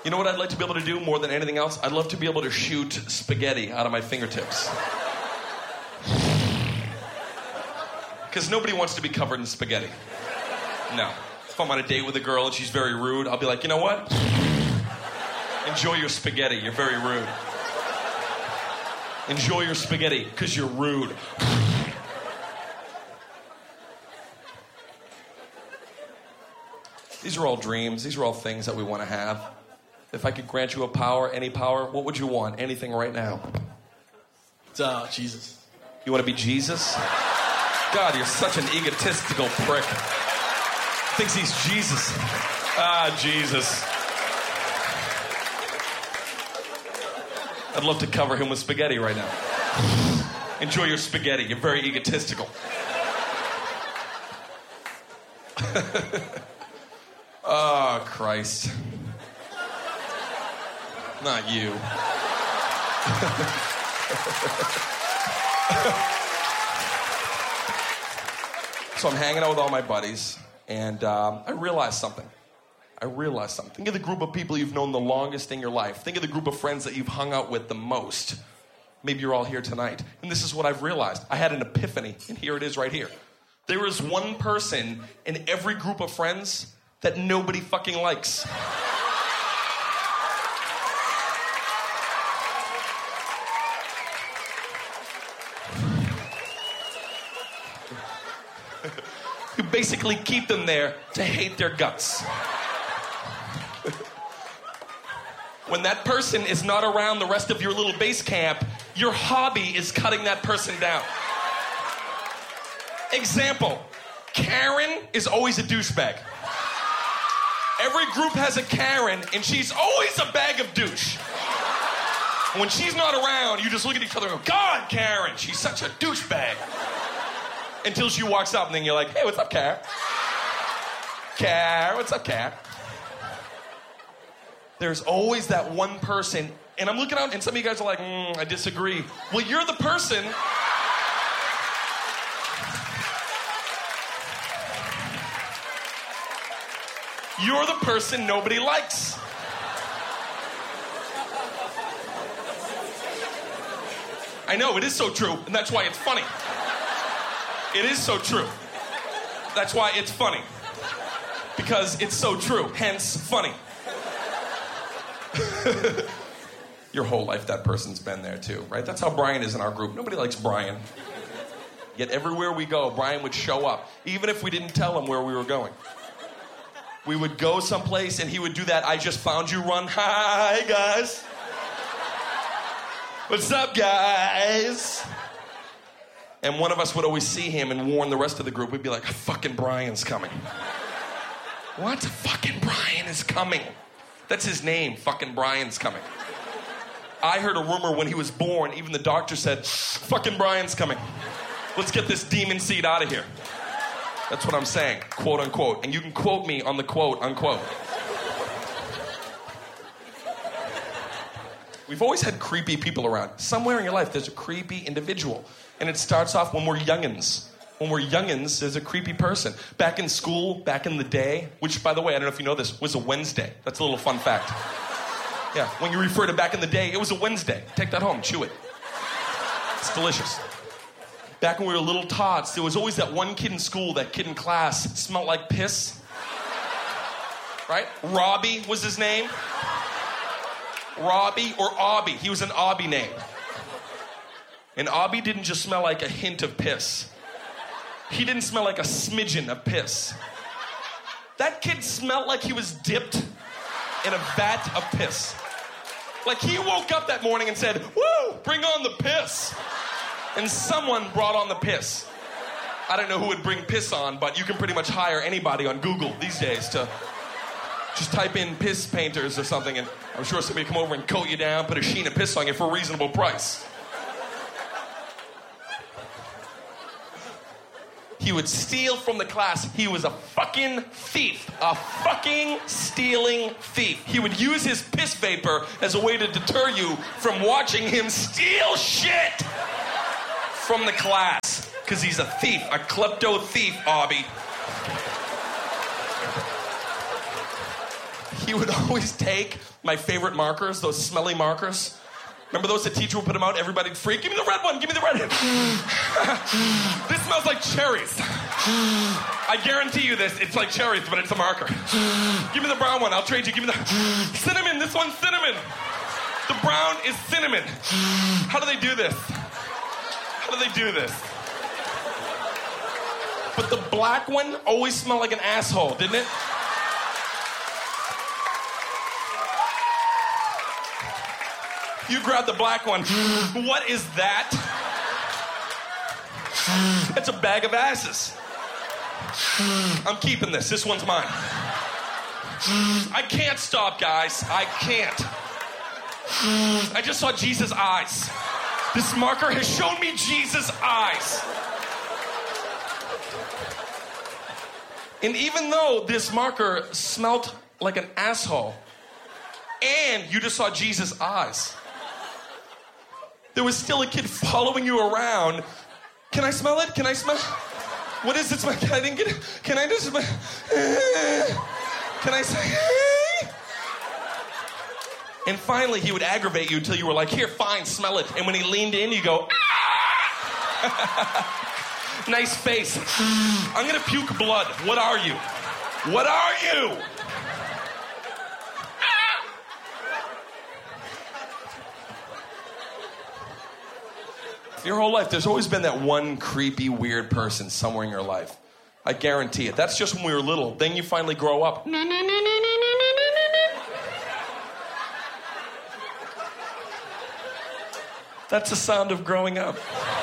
You know what I'd like to be able to do more than anything else? I'd love to be able to shoot spaghetti out of my fingertips. Because nobody wants to be covered in spaghetti. No. If I'm on a date with a girl and she's very rude, I'll be like, you know what? Enjoy your spaghetti. You're very rude. Enjoy your spaghetti because you're rude. These are all dreams. These are all things that we want to have. If I could grant you a power, any power, what would you want? Anything right now. It's Jesus. You want to be Jesus? God, you're such an egotistical prick. Thinks he's Jesus. Jesus. I'd love to cover him with spaghetti right now. Enjoy your spaghetti. You're very egotistical. Oh, Christ. Not you. So I'm hanging out with all my buddies, and I realized something. Think of the group of people you've known the longest in your life. Think of the group of friends that you've hung out with the most. Maybe you're all here tonight. And this is what I've realized. I had an epiphany, and here it is right here. There is one person in every group of friends that nobody fucking likes. You basically keep them there to hate their guts. When that person is not around the rest of your little base camp, your hobby is cutting that person down. Example, Karen is always a douchebag. Every group has a Karen, and she's always a bag of douche. When she's not around, you just look at each other and go, God, Karen, she's such a douchebag. Until she walks up, and then you're like, hey, what's up, Karen? Karen, what's up, Karen? There's always that one person, and I'm looking out, and some of you guys are like, I disagree. Well, you're the person. You're the person nobody likes. I know, it is so true, and that's why it's funny. It is so true. That's why it's funny. Because it's so true, hence funny. Your whole life, that person's been there too, right? That's how Brian is in our group. Nobody likes Brian. Yet everywhere we go, Brian would show up, even if we didn't tell him where we were going. We would go someplace and he would do that I just found you run. Hi, guys. What's up, guys? And one of us would always see him and warn the rest of the group. We'd be like, fucking Brian's coming. What? Fucking Brian is coming. That's his name, fucking Brian's coming. I heard a rumor when he was born, even the doctor said, fucking Brian's coming. Let's get this demon seed out of here. That's what I'm saying, quote unquote. And you can quote me on the quote unquote. We've always had creepy people around. Somewhere in your life, there's a creepy individual. And it starts off when we're youngins. When we're youngins, there's a creepy person. Back in school, back in the day, which, by the way, I don't know if you know this, was a Wednesday. That's a little fun fact. Yeah, when you refer to back in the day, it was a Wednesday. Take that home, chew it. It's delicious. Back when we were little tots, there was always that one kid in school, that kid in class, smelled like piss. Right? Robbie was his name. Robbie or Obby. He was an Obby name. And Obby didn't just smell like a hint of piss. He didn't smell like a smidgen of piss. That kid smelled like he was dipped in a vat of piss. Like he woke up that morning and said, woo, bring on the piss. And someone brought on the piss. I don't know who would bring piss on, but you can pretty much hire anybody on Google these days to just type in piss painters or something, and I'm sure somebody will come over and coat you down, put a sheen of piss on you for a reasonable price. He would steal from the class. He was a fucking thief. A fucking stealing thief. He would use his piss vapor as a way to deter you from watching him steal shit from the class. Because he's a thief, a klepto thief, Obby. he would always take my favorite markers, those smelly markers. Remember those that teacher would put them out? Everybody'd freak. Give me the red one. Give me the red one. This smells like cherries. I guarantee you this. It's like cherries, but it's a marker. Give me the brown one. I'll trade you. Give me the cinnamon. This one's cinnamon. The brown is cinnamon. How do they do this? How do they do this? But the black one always smelled like an asshole, didn't it? You grab the black one. What is that? It's a bag of asses. I'm keeping this. This one's mine. I can't stop, guys. I can't. I just saw Jesus' eyes. This marker has shown me Jesus' eyes. And even though this marker smelled like an asshole, and you just saw Jesus' eyes, there was still a kid following you around. Can I smell it? Can I smell? What is it? I didn't get it. Can I just smell? Can I say? And finally, he would aggravate you until you were like, here, fine, smell it. And when he leaned in, you go, ah! Nice face. I'm gonna puke blood. What are you? What are you? Your whole life, there's always been that one creepy, weird person somewhere in your life. I guarantee it. That's just when we were little. Then you finally grow up. That's the sound of growing up.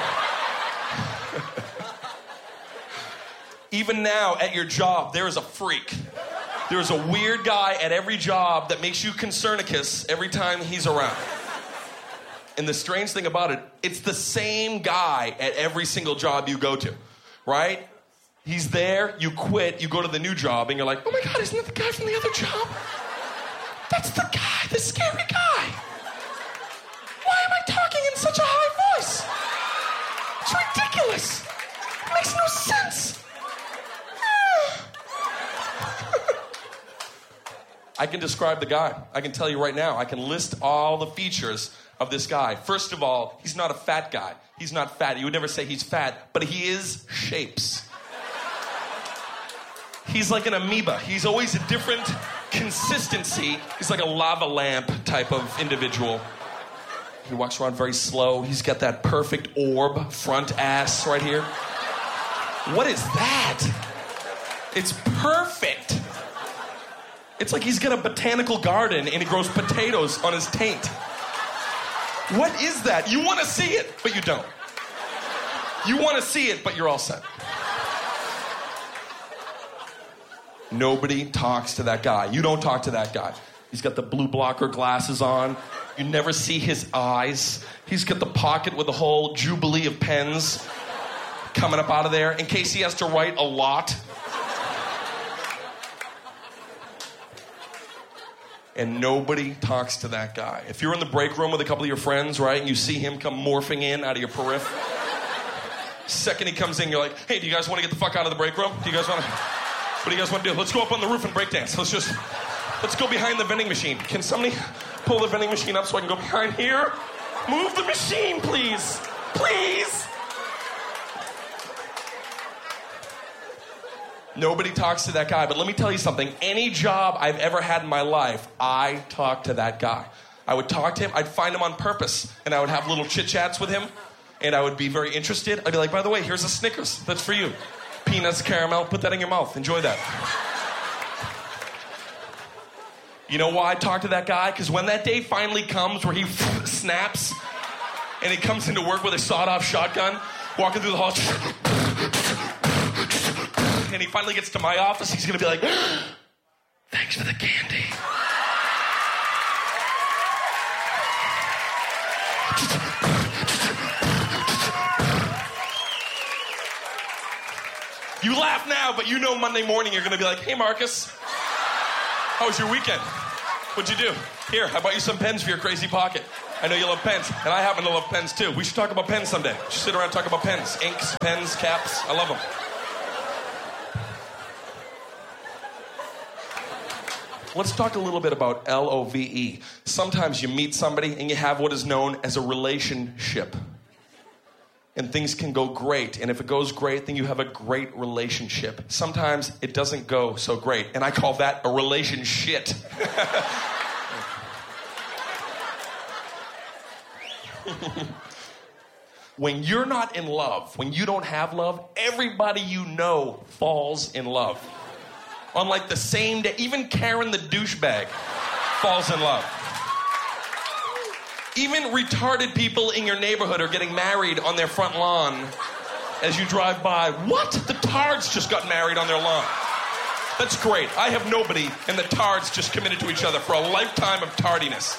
Even now, at your job, there is a freak. There is a weird guy at every job that makes you concernicus every time he's around. And the strange thing about it, it's the same guy at every single job you go to, right? He's there, you quit, you go to the new job, and you're like, oh my God, isn't that the guy from the other job? That's the guy, the scary guy. Why am I talking in such a high voice? It's ridiculous. It makes no sense. I can describe the guy. I can tell you right now. I can list all the features of this guy. First of all, he's not a fat guy. He's not fat. You would never say he's fat, but he is shapes. He's like an amoeba. He's always a different consistency. He's like a lava lamp type of individual. He walks around very slow. He's got that perfect orb front ass right here. What is that? It's perfect. It's like he's got a botanical garden and he grows potatoes on his taint. What is that? You want to see it, but you don't. You want to see it, but you're all set. Nobody talks to that guy. You don't talk to that guy. He's got the blue blocker glasses on. You never see his eyes. He's got the pocket with the whole jubilee of pens coming up out of there in case he has to write a lot. And nobody talks to that guy. If you're in the break room with a couple of your friends, right, and you see him come morphing in out of your periphery, second he comes in, you're like, hey, do you guys want to get the fuck out of the break room? Do you guys want to, what do you guys want to do? Let's go up on the roof and break dance. Let's go behind the vending machine. Can somebody pull the vending machine up so I can go behind here? Move the machine, please. Please. Nobody talks to that guy, but let me tell you something. Any job I've ever had in my life, I talk to that guy. I would talk to him. I'd find him on purpose, and I would have little chit-chats with him, and I would be very interested. I'd be like, by the way, here's a Snickers. That's for you. Peanuts, caramel, put that in your mouth. Enjoy that. You know why I talk to that guy? Because when that day finally comes where he snaps, and he comes into work with a sawed-off shotgun, walking through the hall, and he finally gets to my office, he's going to be like, thanks for the candy. You laugh now, but you know Monday morning you're going to be like, hey, Marcus, how was your weekend? What'd you do? Here, I bought you some pens for your crazy pocket. I know you love pens, and I happen to love pens too. We should talk about pens someday. We should sit around and talk about pens. Inks, pens, caps. I love them. Let's talk a little bit about LOVE. Sometimes you meet somebody and you have what is known as a relationship. And things can go great. And if it goes great, then you have a great relationship. Sometimes it doesn't go so great. And I call that a relationship. When you're not in love, when you don't have love, everybody you know falls in love. On like the same day, even Karen the douchebag falls in love. Even retarded people in your neighborhood are getting married on their front lawn as you drive by. What? The Tards just got married on their lawn. That's great. I have nobody, and the Tards just committed to each other for a lifetime of tardiness.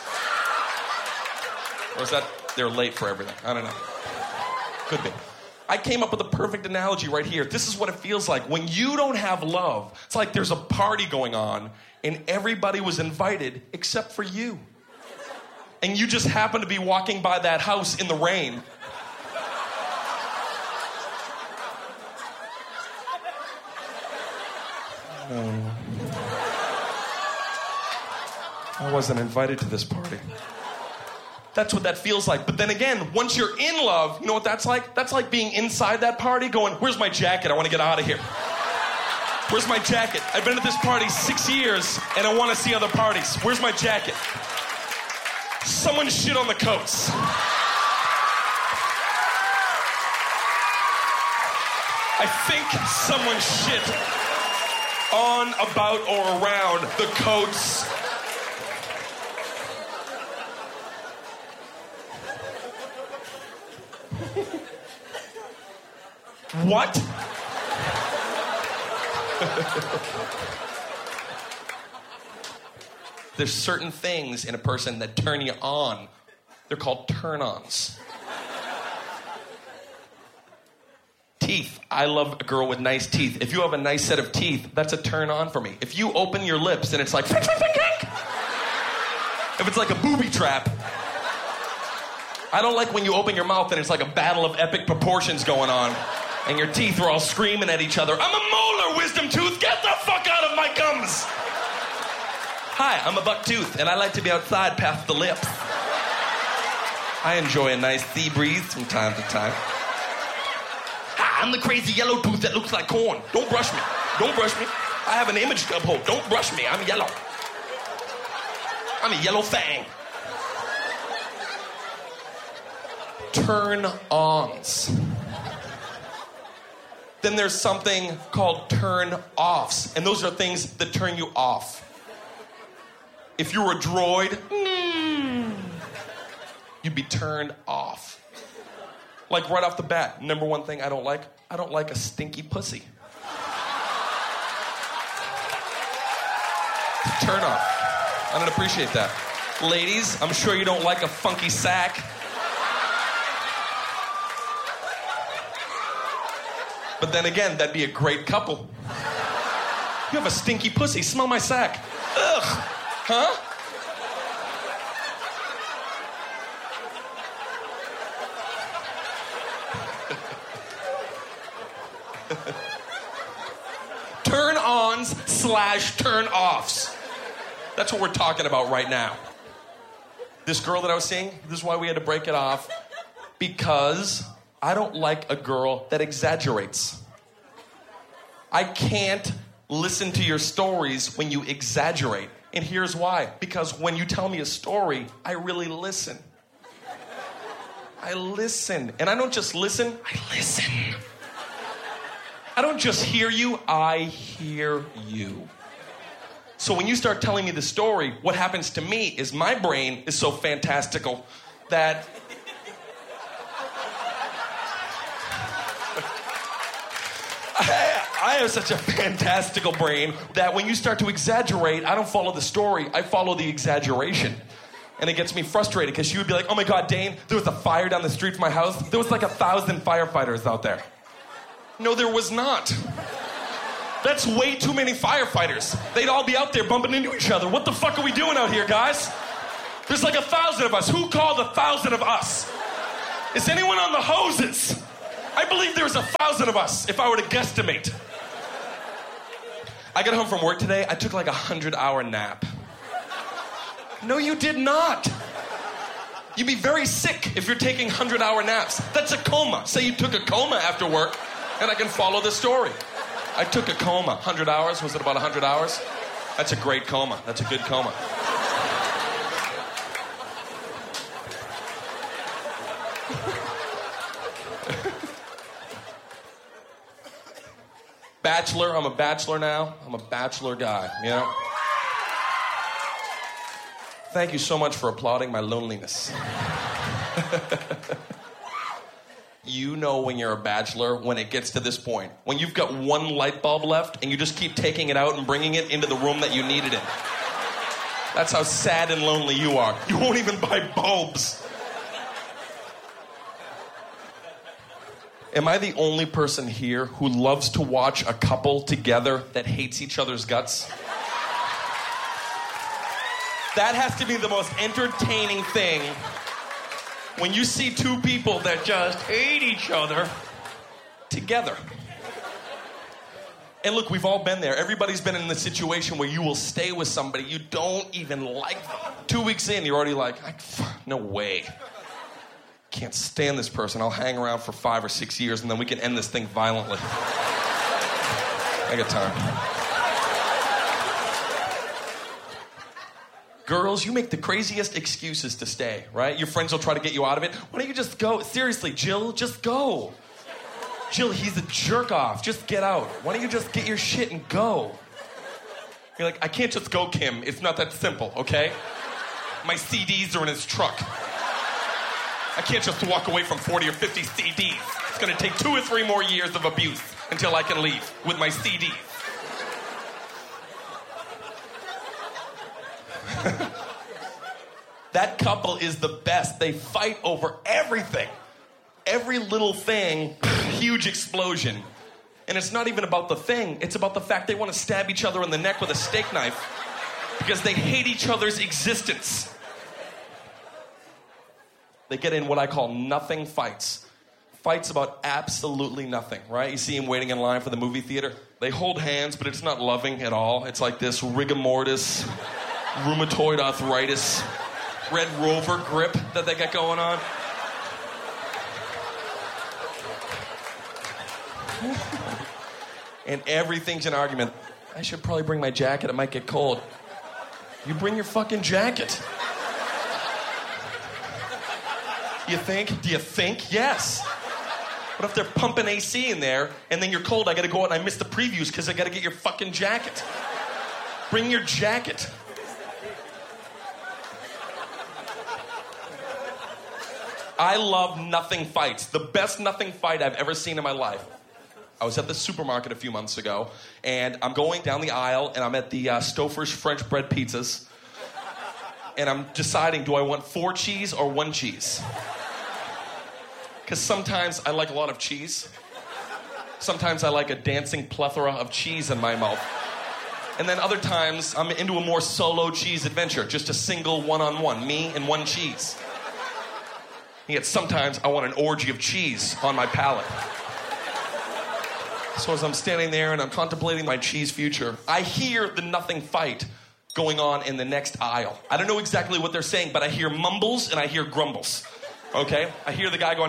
Or is that they're late for everything? I don't know. Could be. I came up with a perfect analogy right here. This is what it feels like. When you don't have love, it's like there's a party going on, and everybody was invited except for you. And you just happen to be walking by that house in the rain. No. I wasn't invited to this party. That's what that feels like. But then again, once you're in love, you know what that's like? That's like being inside that party going, where's my jacket? I want to get out of here. Where's my jacket? I've been at this party 6 years, and I want to see other parties. Where's my jacket? Someone shit on the coats. I think someone shit on, about, or around the coats. What? There's certain things in a person that turn you on. They're called turn-ons. Teeth. I love a girl with nice teeth. If you have a nice set of teeth, that's a turn-on for me. If you open your lips and it's like... If it's like a booby trap... I don't like when you open your mouth and it's like a battle of epic proportions going on. And your teeth are all screaming at each other. I'm a molar, wisdom tooth. Get the fuck out of my gums. Hi, I'm a buck tooth, and I like to be outside past the lips. I enjoy a nice sea breeze from time to time. Hi, I'm the crazy yellow tooth that looks like corn. Don't brush me. Don't brush me. I have an image to uphold. Don't brush me. I'm yellow. I'm a yellow fang. Turn-ons. Then there's something called turn-offs. And those are things that turn you off. If you were a droid, you'd be turned off. Like right off the bat, number one thing I don't like a stinky pussy. Turn off. I don't appreciate that. Ladies, I'm sure you don't like a funky sack. But then again, that'd be a great couple. You have a stinky pussy. Smell my sack. Ugh. Huh? Turn-ons / turn-offs. That's what we're talking about right now. This girl that I was seeing, this is why we had to break it off. Because I don't like a girl that exaggerates. I can't listen to your stories when you exaggerate. And here's why. Because when you tell me a story, I really listen. I listen. And I don't just listen, I listen. I don't just hear you, I hear you. So when you start telling me the story, what happens to me is my brain is so fantastical that... I have such a fantastical brain that when you start to exaggerate, I don't follow the story, I follow the exaggeration. And it gets me frustrated because you would be like, oh my God, Dane, there was a fire down the street from my house. There was like 1,000 firefighters out there. No, there was not. That's way too many firefighters. They'd all be out there bumping into each other. What the fuck are we doing out here, guys? There's like 1,000 of us. Who called 1,000 of us? Is anyone on the hoses? I believe there's 1,000 of us, if I were to guesstimate. I got home from work today, I took like a 100-hour nap. No, you did not. You'd be very sick if you're taking 100-hour naps. That's a coma. Say you took a coma after work, and I can follow the story. I took a coma. 100 hours? Was it about 100 hours? That's a great coma. That's a good coma. Bachelor. I'm a bachelor now. I'm a bachelor guy, you know? Thank you so much for applauding my loneliness. You know when you're a bachelor, when it gets to this point. When you've got one light bulb left and you just keep taking it out and bringing it into the room that you need it in. That's how sad and lonely you are. You won't even buy bulbs. Am I the only person here who loves to watch a couple together that hates each other's guts? That has to be the most entertaining thing. When you see two people that just hate each other together. And look, we've all been there. Everybody's been in the situation where you will stay with somebody you don't even like them. 2 weeks in, you're already like, no way. Can't stand this person. I'll hang around for 5 or 6 years and then we can end this thing violently. I got time. Girls, you make the craziest excuses to stay, right? Your friends will try to get you out of it. Why don't you just go? Seriously, Jill, just go. Jill, he's a jerk off. Just get out. Why don't you just get your shit and go? You're like, I can't just go, Kim. It's not that simple, okay? My CDs are in his truck. I can't just walk away from 40 or 50 CDs. It's gonna take 2 or 3 more years of abuse until I can leave with my CDs. That couple is the best. They fight over everything. Every little thing, huge explosion. And it's not even about the thing. It's about the fact they want to stab each other in the neck with a steak knife because they hate each other's existence. They get in what I call nothing fights. Fights about absolutely nothing, right? You see them waiting in line for the movie theater. They hold hands, but it's not loving at all. It's like this rigor mortis, rheumatoid arthritis, Red Rover grip that they got going on. And everything's an argument. I should probably bring my jacket. It might get cold. You bring your fucking jacket. You think? Do you think? Yes. What if they're pumping AC in there and then you're cold? I gotta go out and I miss the previews because I gotta get your fucking jacket. Bring your jacket. I love nothing fights. The best nothing fight I've ever seen in my life. I was at the supermarket a few months ago, and I'm going down the aisle, and I'm at the Stouffer's French bread pizzas, and I'm deciding, do I want 4 cheese or 1 cheese? Because sometimes I like a lot of cheese. Sometimes I like a dancing plethora of cheese in my mouth. And then other times, I'm into a more solo cheese adventure, just a single one-on-one, me and 1 cheese. And yet sometimes I want an orgy of cheese on my palate. So as I'm standing there and I'm contemplating my cheese future, I hear the nothing fight going on in the next aisle. I don't know exactly what they're saying, but I hear mumbles and I hear grumbles. Okay? I hear the guy going,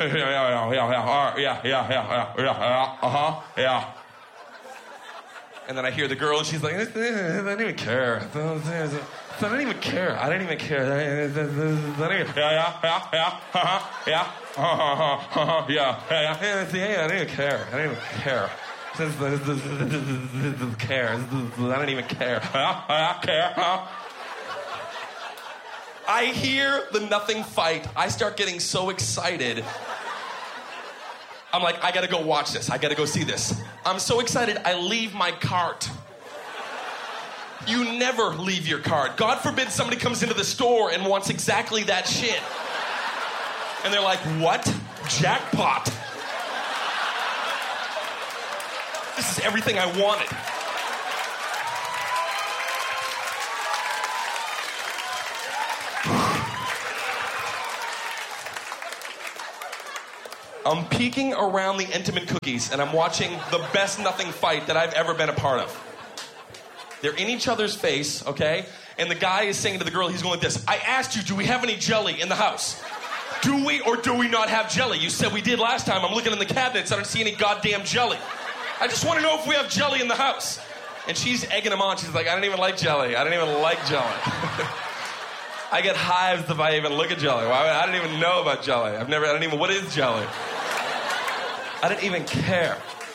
yeah. And then I hear the girl and she's like, I don't even care. I don't even care. I don't even care. Yeah. I don't even care. I don't even care. I don't even care. I hear the nothing fight. I start getting so excited. I'm like, I gotta go watch this. I gotta go see this. I'm so excited, I leave my cart. You never leave your cart. God forbid somebody comes into the store and wants exactly that shit. And they're like, what? Jackpot. This is everything I wanted. I'm peeking around the Entenmann cookies and I'm watching the best nothing fight that I've ever been a part of. They're in each other's face, okay? And the guy is saying to the girl, he's going like this, I asked you, do we have any jelly in the house? Do we or do we not have jelly? You said we did last time. I'm looking in the cabinets. I don't see any goddamn jelly. I just want to know if we have jelly in the house. And she's egging him on. She's like, I don't even like jelly. I don't even like jelly. I get hives if I even look at jelly. I don't even know about jelly. What is jelly? I don't even care.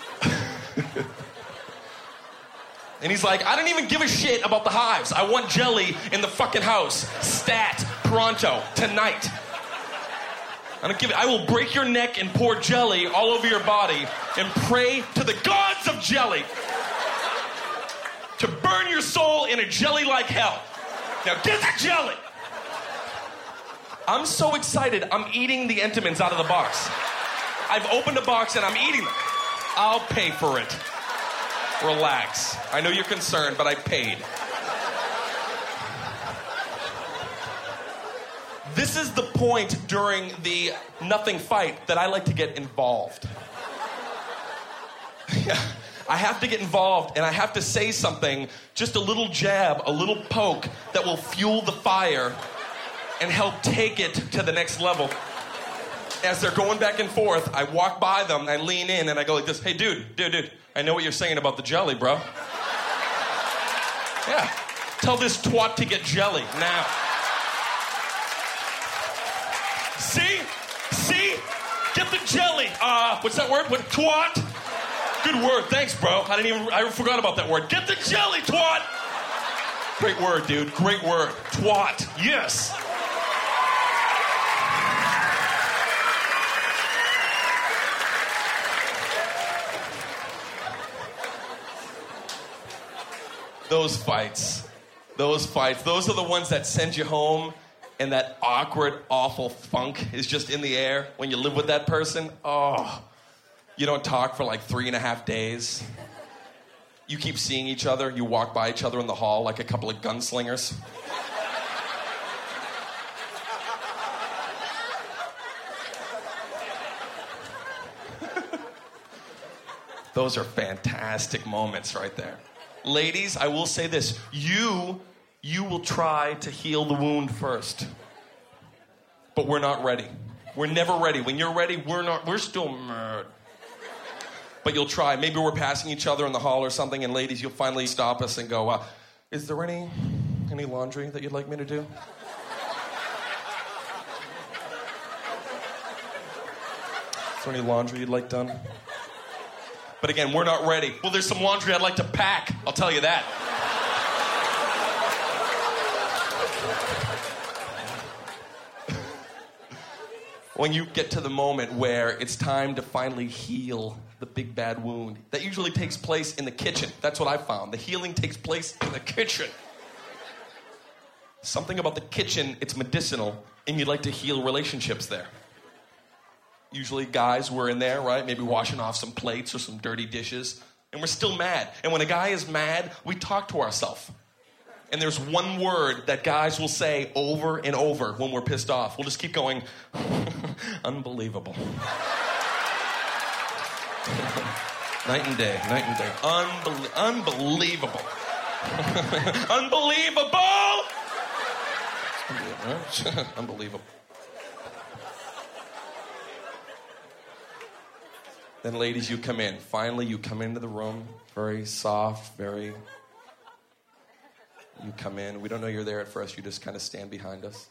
And he's like, I don't even give a shit about the hives. I want jelly in the fucking house. Stat, pronto, tonight. I will break your neck and pour jelly all over your body and pray to the gods of jelly to burn your soul in a jelly-like hell. Now get the jelly. I'm so excited. I'm eating the Entenmann's out of the box. I've opened a box and I'm eating them. I'll pay for it. Relax. I know you're concerned, but I paid. This is the point during the nothing fight that I like to get involved. I have to get involved and I have to say something, just a little jab, a little poke that will fuel the fire and help take it to the next level. As they're going back and forth, I walk by them, I lean in, and I go like this, hey, dude, I know what you're saying about the jelly, bro. Yeah. Tell this twat to get jelly now. See? Get the jelly. What's that word? What? Twat? Good word. Thanks, bro. I forgot about that word. Get the jelly, twat. Great word, dude. Great word. Twat. Yes. Those fights, those are the ones that send you home, and that awkward, awful funk is just in the air when you live with that person. Oh, you don't talk for like 3.5 days. You keep seeing each other. You walk by each other in the hall like a couple of gunslingers. Those are fantastic moments right there. Ladies, I will say this. You will try to heal the wound first. But we're not ready. We're never ready. When you're ready, we're still mad. But you'll try. Maybe we're passing each other in the hall or something, and ladies, you'll finally stop us and go, is there any laundry that you'd like me to do? Is there any laundry you'd like done? But again, we're not ready. Well, there's some laundry I'd like to pack. I'll tell you that. When you get to the moment where it's time to finally heal the big bad wound, that usually takes place in the kitchen. That's what I found. The healing takes place in the kitchen. Something about the kitchen, it's medicinal, and you like to heal relationships there. Usually guys were in there, right? Maybe washing off some plates or some dirty dishes. And we're still mad. And when a guy is mad, we talk to ourselves. And there's one word that guys will say over and over when we're pissed off. We'll just keep going, unbelievable. Night and day. Unbelievable. Unbelievable! Unbelievable. Then ladies, you come in. Finally, you come into the room. Very soft, you come in. We don't know you're there at first. You just kind of stand behind us.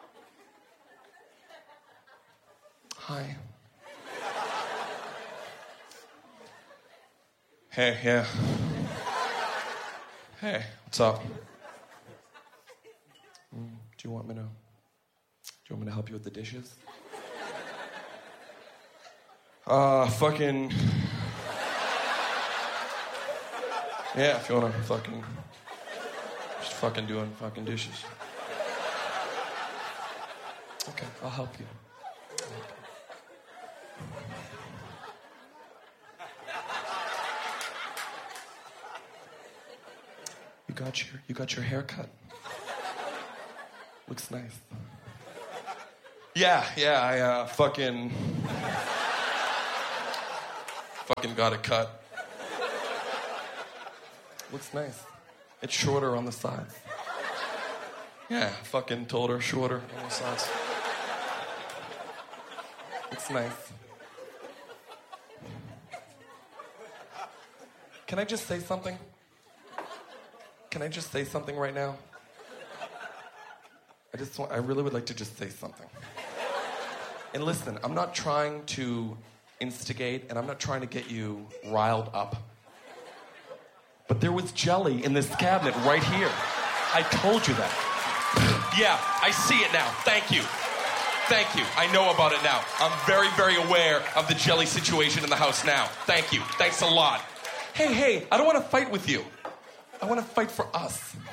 Hi. Hey, yeah. Hey, what's up? Do you want me to help you with the dishes? Fucking... Yeah, if you wanna fucking... Just fucking doing fucking dishes. Okay, I'll help you. You got your haircut. Looks nice. Yeah, I fucking got it cut. Looks nice. It's shorter on the sides. Yeah, fucking told her shorter on the sides. It's nice. Can I just say something? Can I just say something right now? I really would like to just say something. And listen, I'm not trying to instigate, and I'm not trying to get you riled up. But there was jelly in this cabinet right here. I told you that. Yeah, I see it now. Thank you. Thank you. I know about it now. I'm very, very aware of the jelly situation in the house now. Thank you. Thanks a lot. Hey, I don't want to fight with you. I want to fight for us.